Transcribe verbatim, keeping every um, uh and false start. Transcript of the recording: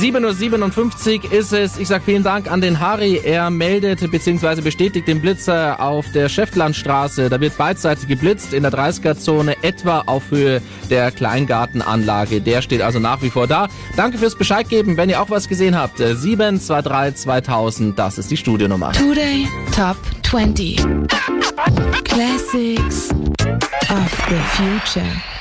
sieben Uhr siebenundfünfzig ist es. Ich sag vielen Dank an den Harry. Er meldet bzw. bestätigt den Blitzer auf der Schäftlandstraße. Da wird beidseitig geblitzt in der dreißiger-Zone, etwa auf Höhe der Kleingartenanlage. Der steht also nach wie vor da. Danke fürs Bescheid geben, wenn ihr auch was gesehen habt. sieben zwei drei zweitausend, das ist die Studionummer. Today Top zwanzig. Classics of the Future.